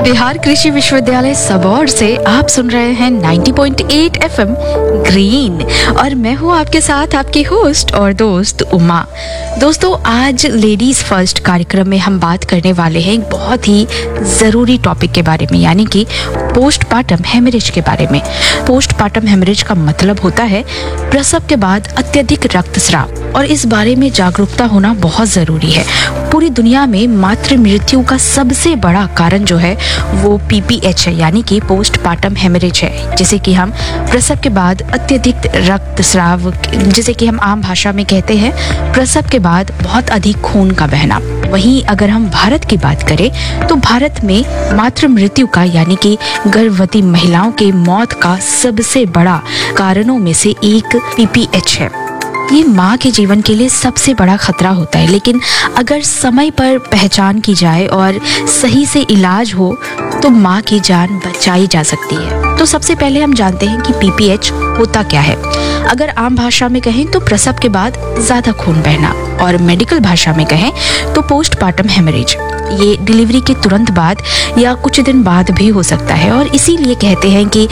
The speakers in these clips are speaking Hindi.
बिहार कृषि विश्वविद्यालय सबौर से आप सुन रहे हैं 90.8 एफएम ग्रीन और मैं हूँ आपके साथ आपकी होस्ट और दोस्त उमा। दोस्तों, आज लेडीज फर्स्ट कार्यक्रम में हम बात करने वाले हैं एक बहुत ही ज़रूरी टॉपिक के बारे में, यानी कि पोस्टपार्टम हेमरेज के बारे में। पोस्टपार्टम हेमरेज का मतलब होता है प्रसव के बाद अत्यधिक रक्तस्राव, और इस बारे में जागरूकता होना बहुत ज़रूरी है। पूरी दुनिया में मातृ मृत्यु का सबसे बड़ा कारण जो है वो पीपीएच है, यानी कि पोस्टपार्टम हेमरेज है, जिसे कि हम प्रसव के बाद अत्यधिक रक्तस्राव, जिसे कि हम आम भाषा में कहते हैं प्रसव के बाद बहुत अधिक खून का बहना। वहीं अगर हम भारत की बात करें तो भारत में मातृ मृत्यु का, यानी कि गर्भवती महिलाओं के मौत का सबसे बड़ा कारणों में से एक पीपीएच है। ये माँ के जीवन के लिए सबसे बड़ा खतरा होता है, लेकिन अगर समय पर पहचान की जाए और सही से इलाज हो तो माँ की जान बचाई जा सकती है। तो सबसे पहले हम जानते हैं कि पीपीएच होता क्या है। अगर आम भाषा में कहें तो प्रसव के बाद ज़्यादा खून बहना, और मेडिकल भाषा में कहें तो पोस्टपार्टम हेमरेज। ये डिलीवरी के तुरंत बाद या कुछ दिन बाद भी हो सकता है, और इसीलिए कहते हैं कि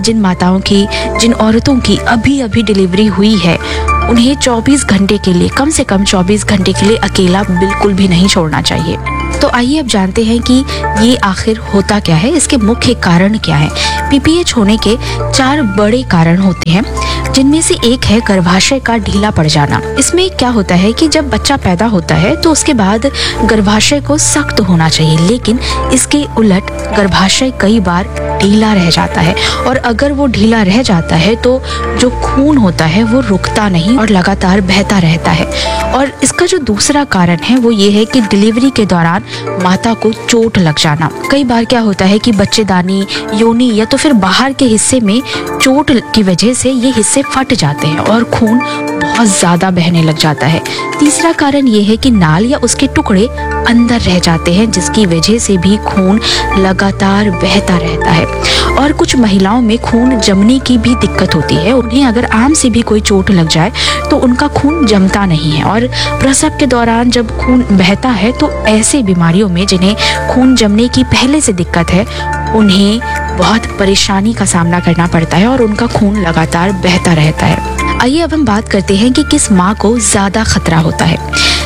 जिन औरतों की अभी अभी डिलीवरी हुई है उन्हें 24 घंटे के लिए, कम से कम 24 घंटे के लिए अकेला बिल्कुल भी नहीं छोड़ना चाहिए। तो आइए अब जानते हैं कि ये आखिर होता क्या है, इसके मुख्य कारण क्या है। पीपीएच होने के 4 बड़े कारण होते हैं, जिनमें से एक है गर्भाशय का ढीला पड़ जाना। इसमें क्या होता है कि जब बच्चा पैदा होता है तो उसके बाद गर्भाशय को सख्त होना चाहिए, लेकिन इसके उलट गर्भाशय कई बार ढीला रह जाता है, और अगर वो ढीला रह जाता है तो जो खून होता है वो रुकता नहीं और लगातार बहता रहता है। और इसका जो दूसरा कारण है वो ये है कि डिलीवरी के दौरान माता को चोट लग जाना। कई बार क्या होता है कि बच्चेदानी, योनि या तो फिर बाहर के हिस्से में चोट की वजह से ये हिस्से फट जाते हैं और खून बहुत ज्यादा बहने लग जाता है। तीसरा कारण ये है कि नाल या उसके टुकड़े अंदर रह जाते हैं, जिसकी वजह से भी खून लगातार बहता रहता है। और कुछ महिलाओं में खून जमने की भी दिक्कत होती है। उन्हें अगर आम से भी कोई चोट लग जाए तो उनका खून जमता नहीं है, और प्रसव के दौरान जब खून बहता है तो ऐसे बीमारियों में जिन्हें खून जमने की पहले से दिक्कत है उन्हें बहुत परेशानी का सामना करना पड़ता है और उनका खून लगातार बहता रहता है। आइए अब हम बात करते हैं कि किस माँ को ज्यादा खतरा होता है।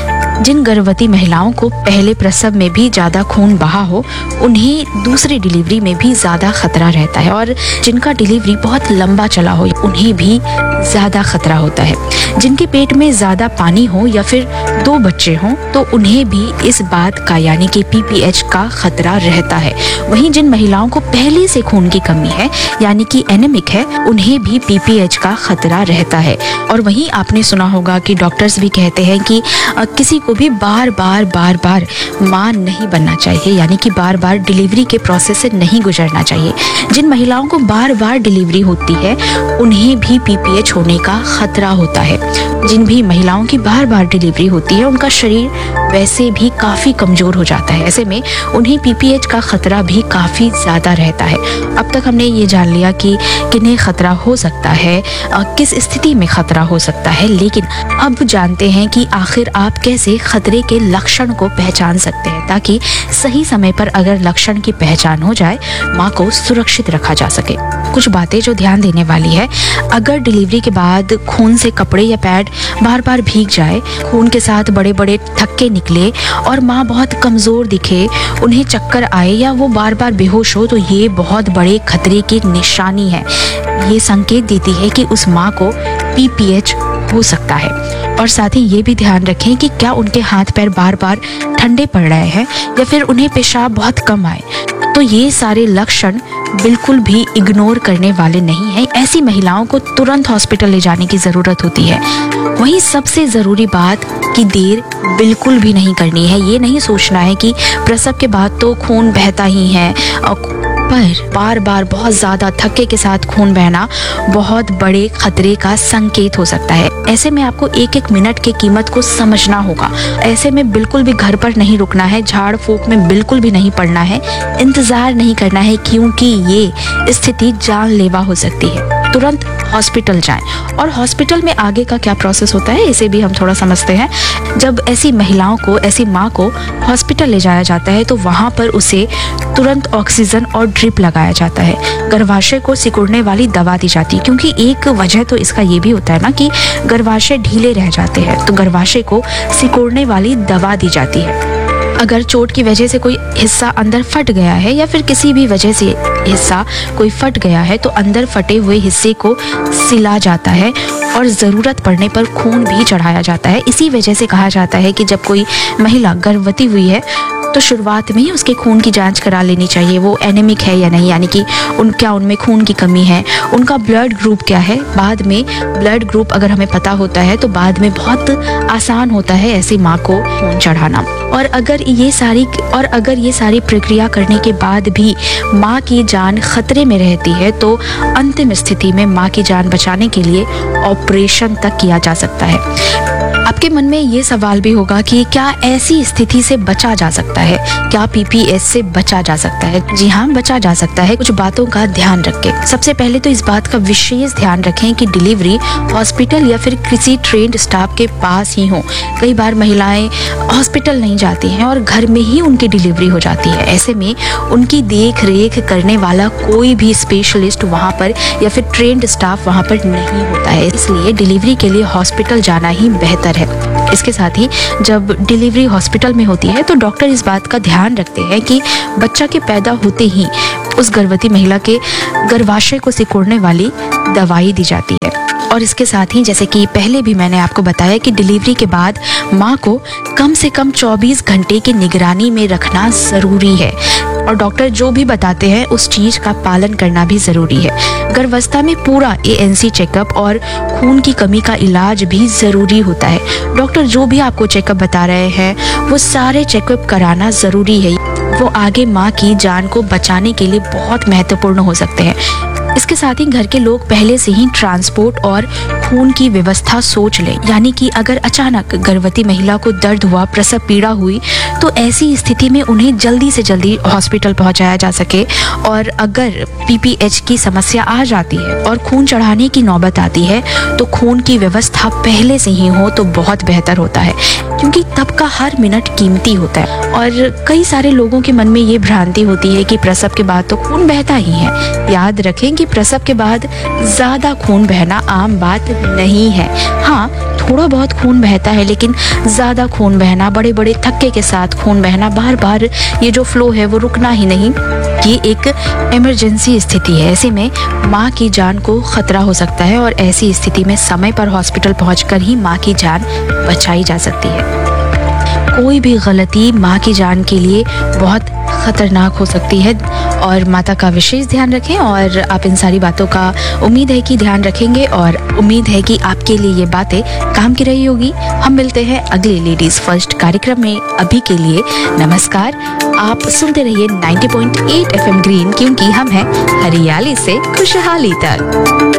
जिन गर्भवती महिलाओं को पहले प्रसव में भी ज्यादा खून बहा हो उन्हें दूसरी डिलीवरी में भी ज्यादा खतरा रहता है, और जिनका डिलीवरी बहुत लंबा चला हो उन्हें भी ज्यादा खतरा होता है। जिनके पेट में ज्यादा पानी हो या फिर 2 बच्चे हों तो उन्हें भी इस बात का, यानी कि पीपीएच का खतरा रहता है। वहीं जिन महिलाओं को पहले से खून की कमी है, यानी कि एनीमिक है, उन्हें भी पीपीएच का खतरा रहता है। और वहीं आपने सुना होगा कि डॉक्टर्स भी कहते हैं कि किसी को भी बार बार मां नहीं बनना चाहिए, यानी कि बार बार डिलीवरी के प्रोसेस से नहीं गुजरना चाहिए। जिन महिलाओं को बार बार डिलीवरी होती है उन्हें भी पीपीएच होने का खतरा होता है। जिन भी महिलाओं की बार बार डिलीवरी होती है उनका शरीर वैसे भी काफी कमजोर हो जाता है, ऐसे में उन्हें पीपीएच का खतरा भी काफी ज्यादा रहता है। अब तक हमने ये जान लिया कि किन्हें खतरा हो सकता है, किस स्थिति में खतरा हो सकता है, लेकिन अब जानते हैं कि आखिर आप कैसे खतरे के लक्षण को पहचान सकते हैं, ताकि सही समय पर अगर लक्षण की पहचान हो जाए माँ को सुरक्षित रखा जा सके। कुछ बातें जो ध्यान देने वाली है, अगर डिलीवरी के बाद खून से कपड़े या पैड बार बार भीग जाए, खून के साथ बड़े बड़े थक्के निकले और माँ बहुत कमजोर दिखे, उन्हें चक्कर आए या वो बार बार बेहोश हो, तो ये बहुत बड़े खतरे की निशानी है। ये संकेत देती है कि उस माँ को पीपीएच हो सकता है। और साथ ही ये भी ध्यान रखें कि क्या उनके हाथ पैर बार बार ठंडे पड़ रहे हैं या फिर उन्हें पेशाब बहुत कम आए। तो ये सारे लक्षण बिल्कुल भी इग्नोर करने वाले नहीं हैं। ऐसी महिलाओं को तुरंत हॉस्पिटल ले जाने की जरूरत होती है। वहीं सबसे जरूरी बात कि देर बिल्कुल भी नहीं करनी है। ये नहीं सोचना है कि प्रसव के बाद तो खून बहता ही है, पर बार बार बहुत ज्यादा थक्के के साथ खून बहना बहुत बड़े खतरे का संकेत हो सकता है। ऐसे में आपको एक एक मिनट की कीमत को समझना होगा। ऐसे में बिल्कुल भी घर पर नहीं रुकना है, झाड़ फूक में बिल्कुल भी नहीं पड़ना है, इंतजार नहीं करना है, क्योंकि ये स्थिति जानलेवा हो सकती है। तुरंत हॉस्पिटल जाएं। और हॉस्पिटल में आगे का क्या प्रोसेस होता है इसे भी हम थोड़ा समझते हैं। जब ऐसी महिलाओं को, ऐसी माँ को हॉस्पिटल ले जाया जाता है तो वहाँ पर उसे तुरंत ऑक्सीजन और ड्रिप लगाया जाता है। गर्भाशय को सिकुड़ने वाली दवा दी जाती है, क्योंकि एक वजह तो इसका ये भी होता है ना कि गर्भाशय ढीले रह जाते हैं, तो गर्भाशय को सिकुड़ने वाली दवा दी जाती है। अगर चोट की वजह से कोई हिस्सा अंदर फट गया है या फिर किसी भी वजह से हिस्सा कोई फट गया है तो अंदर फटे हुए हिस्से को सिला जाता है और ज़रूरत पड़ने पर खून भी चढ़ाया जाता है। इसी वजह से कहा जाता है कि जब कोई महिला गर्भवती हुई है तो शुरुआत में ही उसके खून की जांच करा लेनी चाहिए, वो एनीमिक है या नहीं, यानी कि उनमें खून की कमी है, उनका ब्लड ग्रुप क्या है। बाद में ब्लड ग्रुप अगर हमें पता होता है तो बाद में बहुत आसान होता है ऐसी माँ को खून चढ़ाना। और अगर ये सारी प्रक्रिया करने के बाद भी माँ की जान खतरे में रहती है तो अंतिम स्थिति में माँ की जान बचाने के लिए ऑपरेशन तक किया जा सकता है। आपके मन में ये सवाल भी होगा कि क्या ऐसी स्थिति से बचा जा सकता है, क्या पीपीएस से बचा जा सकता है? जी हाँ, बचा जा सकता है, कुछ बातों का ध्यान रखें। सबसे पहले तो इस बात का विशेष ध्यान रखें कि डिलीवरी हॉस्पिटल या फिर किसी ट्रेन्ड स्टाफ के पास ही हो। कई बार महिलाएं हॉस्पिटल नहीं जाती हैं और घर में ही उनकी डिलीवरी हो जाती है। ऐसे में उनकी देख रेख करने वाला कोई भी स्पेशलिस्ट वहाँ पर या फिर ट्रेन्ड स्टाफ वहाँ पर नहीं होता है, इसलिए डिलीवरी के लिए हॉस्पिटल जाना ही बेहतर है। इसके साथ ही जब डिलीवरी हॉस्पिटल में होती है तो डॉक्टर इस बात का ध्यान रखते हैं कि बच्चा के पैदा होते ही उस गर्भवती महिला के गर्भाशय को सिकुड़ने वाली दवाई दी जाती है। और इसके साथ ही जैसे कि पहले भी मैंने आपको बताया कि डिलीवरी के बाद माँ को कम से कम 24 घंटे की निगरानी में रखना ज़रूरी है और डॉक्टर जो भी बताते हैं उस चीज़ का पालन करना भी ज़रूरी है। गर्भावस्था में पूरा ANC चेकअप और खून की कमी का इलाज भी ज़रूरी होता है। डॉक्टर जो भी आपको चेकअप बता रहे हैं वो सारे चेकअप कराना ज़रूरी है, वो आगे माँ की जान को बचाने के लिए बहुत महत्वपूर्ण हो सकते हैं। इसके साथ ही घर के लोग पहले से ही ट्रांसपोर्ट और खून की व्यवस्था सोच लें, यानी कि अगर अचानक गर्भवती महिला को दर्द हुआ, प्रसव पीड़ा हुई तो ऐसी स्थिति में उन्हें जल्दी से जल्दी हॉस्पिटल पहुंचाया जा सके। और अगर PPH की समस्या आ जाती है और खून चढ़ाने की नौबत आती है तो खून की व्यवस्था पहले से ही हो तो बहुत बेहतर होता है, क्योंकि तब का हर मिनट कीमती होता है। और कई सारे लोगों के मन में ये भ्रांति होती है कि प्रसव के बाद तो खून बहता ही है। याद रखें कि प्रसव के बाद ज़्यादा खून बहना आम बात नहीं है। हाँ, थोड़ा बहुत खून बहता है, लेकिन ज़्यादा खून बहना, बड़े बड़े थक्के के साथ खून बहना, बार बार ये जो फ्लो है वो रुकना ही नहीं, ये एक इमरजेंसी स्थिति है। ऐसे में माँ की जान को खतरा हो सकता है और ऐसी स्थिति में समय पर हॉस्पिटल पहुंचकर ही माँ की जान बचाई जा सकती है। कोई भी गलती माँ की जान के लिए बहुत खतरनाक हो सकती है और माता का विशेष ध्यान रखें। और आप इन सारी बातों का उम्मीद है कि ध्यान रखेंगे और उम्मीद है कि आपके लिए ये बातें काम की रही होगी। हम मिलते हैं अगले लेडीज फर्स्ट कार्यक्रम में। अभी के लिए नमस्कार। आप सुनते रहिए 90.8 FM ग्रीन, क्योंकि हम हैं हरियाली से खुशहाली तक।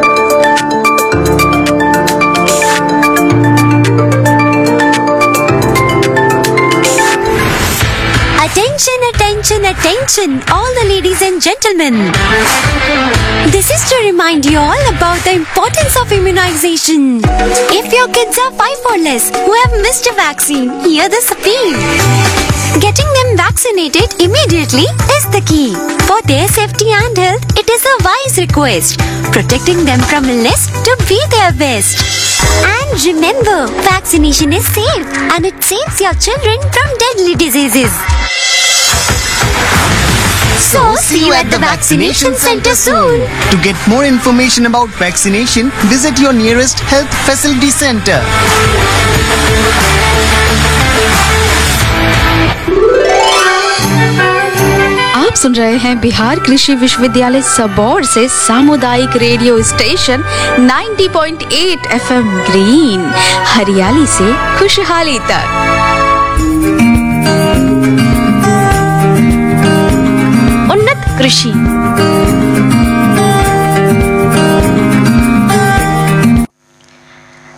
Attention, attention, attention, all the ladies and gentlemen. This is to remind you all about the importance of immunization. If your kids are 5 or less who have missed a vaccine, hear this appeal. Getting them vaccinated immediately is the key. For their safety and health, it is a wise request. Protecting them from illness to be their best. And remember, vaccination is safe and it saves your children from deadly diseases. So, see you at the vaccination center soon. To get more information about vaccination, visit your nearest health facility center. आप सुन रहे हैं बिहार कृषि विश्वविद्यालय सबौर से सामुदायिक रेडियो स्टेशन 90.8 FM ग्रीन, हरियाली से खुशहाली तक। उन्नत कृषि।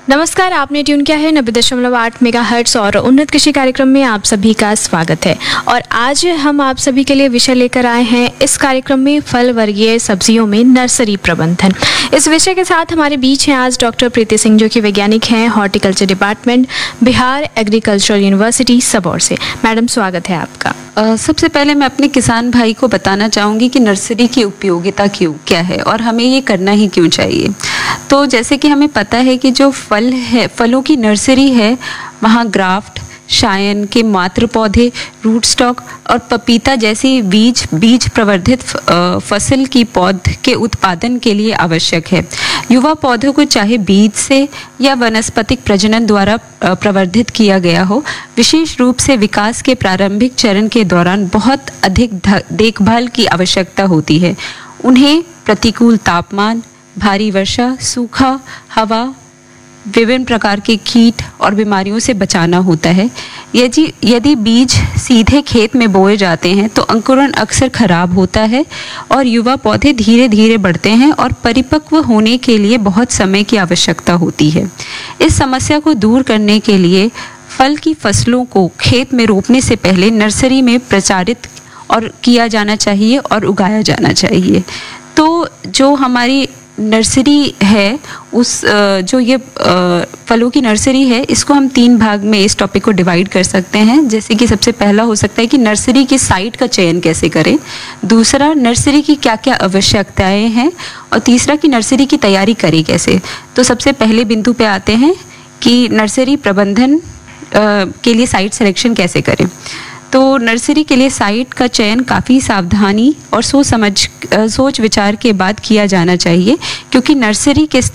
नमस्कार, आपने ट्यून किया है 90.8 मेगाहर्ट्ज और उन्नत कृषि कार्यक्रम में आप सभी का स्वागत है। और आज हम आप सभी के लिए विषय लेकर आए हैं इस कार्यक्रम में फल वर्गीय सब्जियों में नर्सरी प्रबंधन। इस विषय के साथ हमारे बीच हैं आज डॉक्टर प्रीति सिंह, जो कि वैज्ञानिक हैं horticulture department, Bihar agricultural university Sabour से। मैडम, स्वागत है आपका। सबसे पहले मैं अपने किसान भाई को बताना चाहूँगी कि नर्सरी की उपयोगिता क्या है और हमें ये करना ही क्यों चाहिए। तो जैसे कि हमें पता है कि जो फलों की नर्सरी है, वहाँ ग्राफ्ट, शायन के मात्र पौधे, रूट स्टॉक और पपीता जैसी बीज प्रवर्धित फसल की पौध के उत्पादन के लिए आवश्यक है। युवा पौधों को चाहे बीज से या वनस्पतिक प्रजनन द्वारा प्रवर्धित किया गया हो, विशेष रूप से विकास के प्रारंभिक चरण के दौरान बहुत अधिक देखभाल की आवश्यकता होती है। उन्हें प्रतिकूल तापमान, भारी वर्षा, सूखा, हवा, विभिन्न प्रकार के कीट और बीमारियों से बचाना होता है। यदि बीज सीधे खेत में बोए जाते हैं तो अंकुरण अक्सर खराब होता है और युवा पौधे धीरे धीरे बढ़ते हैं और परिपक्व होने के लिए बहुत समय की आवश्यकता होती है। इस समस्या को दूर करने के लिए फल की फसलों को खेत में रोपने से पहले नर्सरी में प्रचारित और किया जाना चाहिए और उगाया जाना चाहिए। तो जो हमारी नर्सरी है, जो ये फलों की नर्सरी है, इसको हम 3 भाग में इस टॉपिक को डिवाइड कर सकते हैं। जैसे कि सबसे पहला हो सकता है कि नर्सरी की साइट का चयन कैसे करें, दूसरा नर्सरी की क्या क्या आवश्यकताएं हैं, और तीसरा कि नर्सरी की तैयारी करें कैसे। तो सबसे पहले बिंदु पे आते हैं कि नर्सरी प्रबंधन के लिए साइट सिलेक्शन कैसे करें। तो नर्सरी के लिए साइट का चयन काफ़ी सावधानी और सोच विचार के बाद किया जाना चाहिए, क्योंकि नर्सरी के